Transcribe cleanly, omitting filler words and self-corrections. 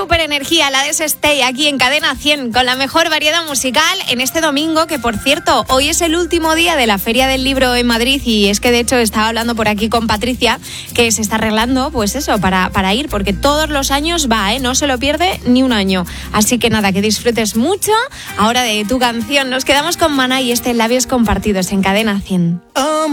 Super energía, la de Stay, aquí en Cadena 100, con la mejor variedad musical en este domingo, que por cierto, hoy es el último día de la Feria del Libro en Madrid, y es que de hecho estaba hablando por aquí con Patricia, que se está arreglando, pues eso, para ir, porque todos los años va, no se lo pierde ni un año. Así que nada, que disfrutes mucho. Ahora de tu canción nos quedamos con Maná y Labios Compartidos en Cadena 100.